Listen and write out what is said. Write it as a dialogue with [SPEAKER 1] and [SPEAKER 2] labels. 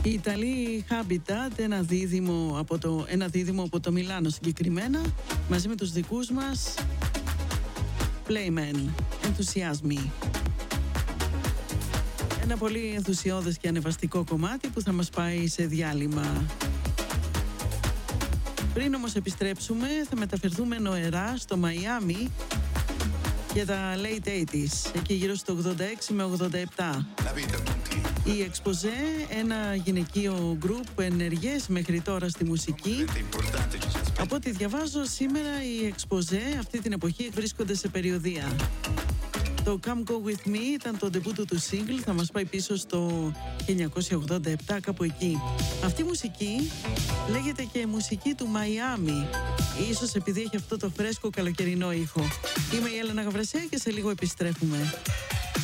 [SPEAKER 1] Οι Ιταλοί Habitat, ένα δίδυμο από το Μιλάνο συγκεκριμένα, μαζί με τους δικούς μας Playmen, ενθουσιάσμοι. Ένα πολύ ενθουσιώδες και ανεβαστικό κομμάτι που θα μας πάει σε διάλειμμα. Πριν όμως επιστρέψουμε, θα μεταφερθούμε νοερά στο Μαϊάμι για τα late 80s, εκεί γύρω στο 86 με 87. Η Exposé, ένα γυναικείο γκρουπ ενεργές μέχρι τώρα στη μουσική. Από ό,τι διαβάζω, σήμερα οι Exposé αυτή την εποχή βρίσκονται σε περιοδεία. Το Come Go With Me ήταν το ντεμπούτο του single, θα μας πάει πίσω στο 1987, κάπου εκεί. Αυτή η μουσική λέγεται και μουσική του Μαϊάμι, ίσως επειδή έχει αυτό το φρέσκο καλοκαιρινό ήχο. Είμαι η Έλενα Γαβρασιά και σε λίγο επιστρέφουμε.